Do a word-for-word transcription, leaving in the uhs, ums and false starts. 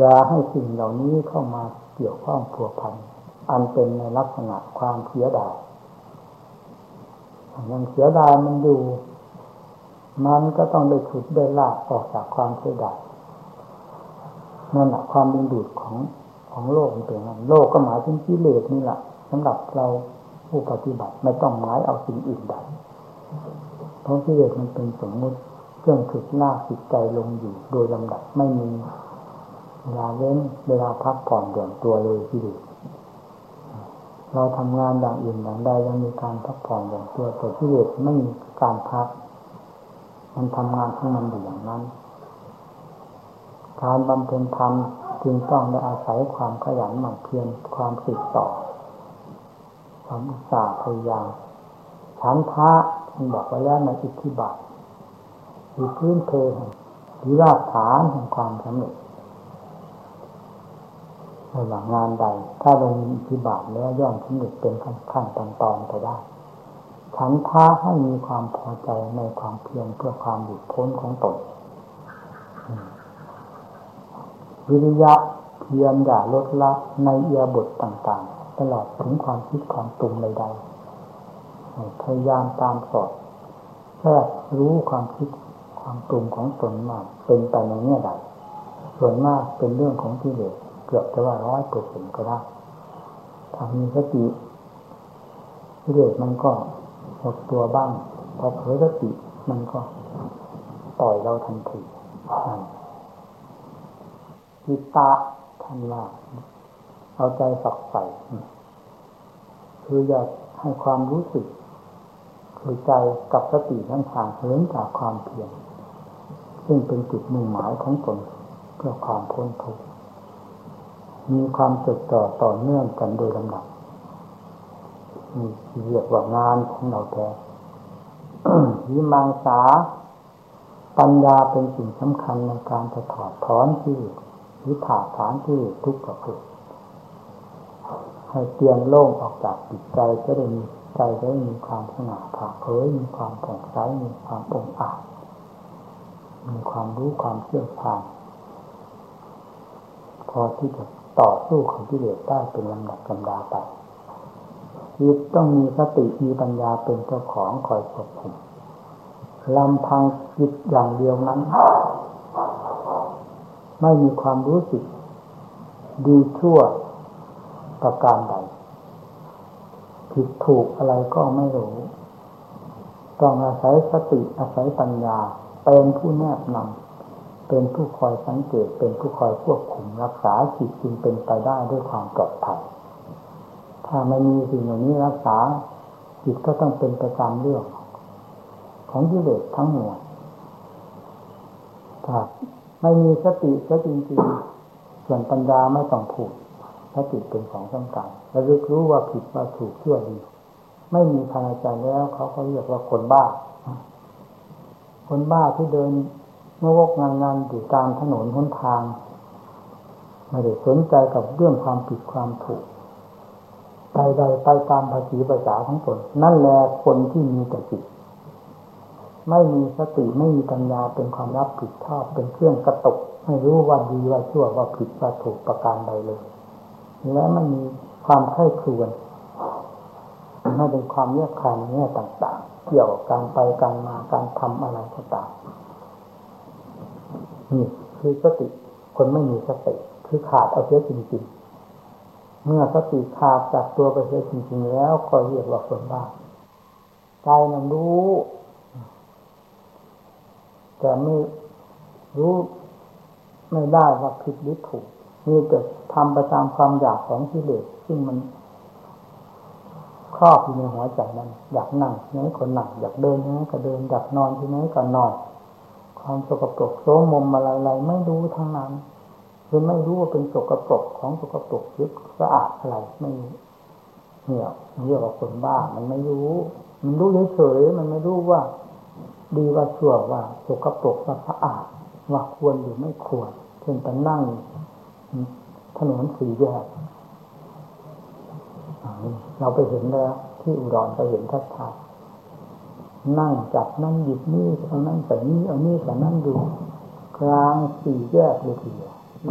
อย่าให้สิ่งเหล่านี้เข้ามาเกี่ยวข้องผัวพันอันเป็นในลักษณะความเสียดายยังเสียดายมันอยู่มันก็ต้องได้ฉุดได้ลากออกจากความเสียดายนั่นแหละความดึงดูดของของโลกมันเป็นนั้นโลกก็หมายถึงกิเลสนี่แหละสำหรับเราผู้ปฏิบัติไม่ต้องหมายเอาสิ่งอื่นใดเพราะกิเลสมันเป็นสมมุติเครื่องฉุดลากจิตใจลงอยู่โดยลำดับไม่มีเวลาเว้นเวลาพักผ่อนหย่อนตัวเลยกิเลสเราทำงานอย่างอื่นอย่างใดยังมีการพักผ่อนหย่อนตัวแต่กิเลสไม่มีการพักมันทำงานของมันอยู่อย่างนั้นการบำเพ็ญธรรมจึงต้องได้อาศัยความขยันหมั่นเพียรความติดต่อความอุตสาห์พยายามฉันทะมันบอกไว้แล้วในอิทธิบาทคือพื้นเพหรือรากฐานแห่งความสำเร็จในหลังงานใดถ้าลงอิทธิบาทแล้วย่อมสำเร็จเป็นขั้นๆตอนๆไปได้ฉันทะให้มีความพอใจในความเพียรเพื่อความหลุดพ้นของตนวิริยะเพียรอย่าลดละในอิริยาบถต่างๆตลอดถึงความคิดความปรุงใดๆพยายามตามสอดแค่รู้ความคิดความปรุงของตนมาเป็นไปในแง่ใดส่วนมากเป็นเรื่องของกิเลสเกือบจะว่าร้อยเปอร์เซ็นต์ก็ได้ถ้ามีสติกิเลสมันก็หดตัวบ้างพอเผลอสติมันก็ต่อยเราทันทีจิตตะท่านว่าเอาใจฝักใฝ่คืออยากให้ความรู้สึกคือใจกับสติทั้งทางเหินจากความเพียรซึ่งเป็นจุดมุ่งหมายของตนเพื่อความพ้นทุกข์มีความจดจ่อต่อเนื่องกันโดยลำดับนี่เรียกว่างานของเราแท้วิมังสาปัญญาเป็นสิ่งสำคัญในการจะถอดถอนที่หรือถาฐานที่ทุกข์ประเภทให้เตียงโล่งออกจากจิตใจจะได้มีใจจะได้มีความสง่าผ่าเผยมีความผ่องใสมีความองอาจมีความรู้ความเชี่ยวชาญพอที่จะต่อสู้กับกิเลสได้เป็นลำดับลำดาไปจิตต้องมีสติมีปัญญาเป็นเจ้าของคอยควบคุมลำพังจิตอย่างเดียวนั้นไม่มีความรู้สึกดีชั่วประการใดผิดถูกอะไรก็ไม่รู้ต้องอาศัยสติอาศัยปัญญาเป็นผู้แนบนำเป็นผู้คอยสังเกตเป็นผู้คอยควบคุมรักษาจิตจึงเป็นไปได้ด้วยความปลอดภัยถ้าไม่มีสิ่งเหล่านี้รักษาจิตก็ต้องเป็นไปตามเรื่องของกิเลสทั้งหมดถ้าไม่มีสติก็จริงๆส่วนปัญญาไม่ต้องพูดสติเป็นของสำคัญระลึกรู้ว่าผิดว่าถูกชั่วดีไม่มีภายในใจแล้วเขาก็เรียกว่าคนบ้าคนบ้าที่เดินงกงานๆอยู่ตามถนนหนทางไม่ได้สนใจกับเรื่องความผิดความถูกใดๆไปตามภาษีภาษาของตนนั่นแหละคนที่มีแต่จิตไม่มีสติไม่มีปัญญาเป็นความรับผิดชอบเป็นเครื่องกระตุกไม่รู้ว่าดีว่าชั่วว่าผิดว่าถูกประการใดเลยและมันมีความไข้ครวนไม่เป็นความแยกคายในแง่ต่างๆเกี่ยวกับการไปการมาการทำอะไรก็ตามนี่คือสติคนไม่มีสติคือขาดเอาเสียจริงๆเมื่อสติขาดจากตัวไปเสียจริงๆแล้วก็เรียกว่าคนบ้าใจนั้นรู้แต่ไม่รู้ไม่ได้ว่าผิดหรือถูกมีแต่ทำไปตามความอยากของกิเลสซึ่งมันครอบอยู่ในหัวใจนั้นอยากนั่งที่ไหนก็นั่งอยากเดินที่ไหนก็เดินอยากนอนที่ไหนก็นอนความสกปรกโสมมอะไรๆไม่รู้ทั้งนั้นคือไม่รู้ว่าเป็นสกปรกของสกปรกยึดสะอาดอะไรไม่เนี่ยเรียกว่าคนบ้ามันไม่รู้มันรู้เฉยๆมันไม่รู้ว่าดีว่าชั่วว่าสกปรกว่าสะอาดว่าควรหรือไม่ควรเช่นไปนั่งถนนสี่แยกเราไปเห็นแล้วที่อุดรไปเห็นชัดๆนั่งจับนั่งหยิบนี่เอานั่นใส่นี่เอานี่ใส่นั่นดูกลางสี่แยกเลยทีเดียว